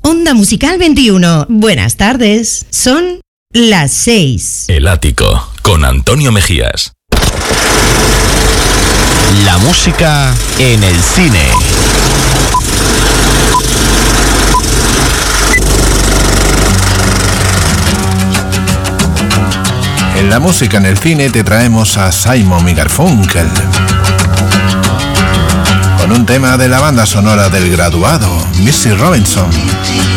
Onda Musical 21. Buenas tardes. Son las 6. El Ático, con Antonio Mejías. La música en el cine. En la música en el cine te traemos a Simon y Garfunkel con un tema de la banda sonora del Graduado, Missy Robinson.